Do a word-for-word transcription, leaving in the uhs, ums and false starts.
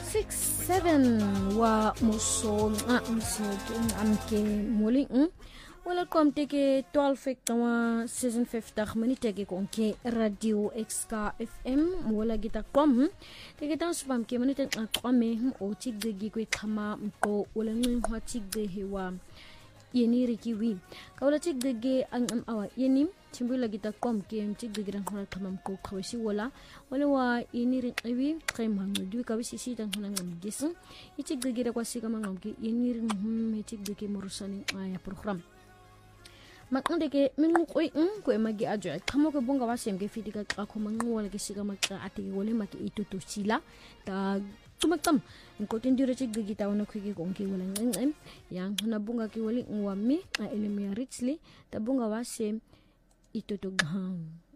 six seven wa muso nga muso amke moling wala kom teke twelve tawa season fifty minute ke konke radio X-Ka F M wala gita kom teke tan spam ke minute aqame o tigde gi khama ko wala ngi hwa tigde hewa yeni rikiwi kawla tigde ge ang am awa yeni timbula gita kom ke tigde gran hwa khamam ko khawsi wala wala wa yeni rikiwi khayman du ka wisi si tan hana ngam gisu itigde ge kwa sika mangi yeni rin tigde ke murusani aya program makande ke mingu koi un ko magi ajo khamo ke bonga wasem ke fitika ka ko mangu wala ke siga makka ati wala maki itu to sila ta tumakam ko tindira chig gita wana khigi konki wala ngem yang na bunga ki wali ngwami a elemia richly ta bunga wasem itu to gang